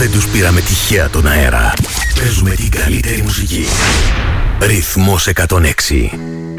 Δεν τους πήραμε τυχαία τον αέρα. Παίζουμε την καλύτερη μουσική. Ρυθμός 106.